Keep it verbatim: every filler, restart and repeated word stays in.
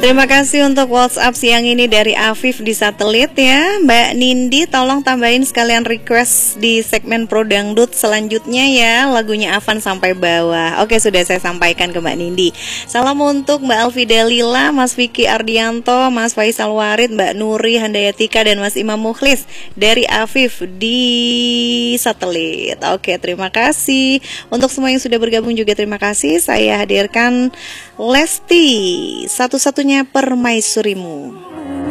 Terima kasih untuk WhatsApp siang ini dari Afif di Satelit ya. Mbak Nindi tolong tambahin sekalian request di segmen Pro Dangdut selanjutnya ya, lagunya Avan sampai bawah. Oke, sudah saya sampaikan ke Mbak Nindi. Salam untuk Mbak Alfi Dalila, Mas Vicky Ardianto, Mas Faisal Warid, Mbak Nuri Handayatika, dan Mas Imam Mukhlis dari Afif di Satelit. Oke, terima kasih. Untuk semua yang sudah bergabung juga terima kasih. Saya hadirkan Lesti, satu-satunya permaisurimu.